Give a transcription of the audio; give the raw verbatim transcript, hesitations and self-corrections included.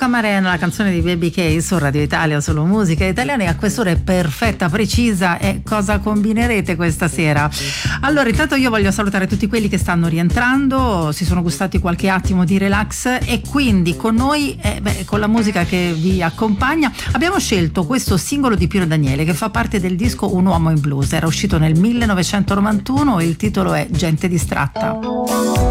Camarena, la canzone di Baby K su Radio Italia, solo musica italiana, e a quest'ora è perfetta, precisa. E cosa combinerete questa sera? Allora, intanto io voglio salutare tutti quelli che stanno rientrando, si sono gustati qualche attimo di relax, e quindi con noi, eh, beh, con la musica che vi accompagna, abbiamo scelto questo singolo di Pino Daniele che fa parte del disco Un uomo in blues. Era uscito nel millenovecentonovantuno e il titolo è Gente distratta.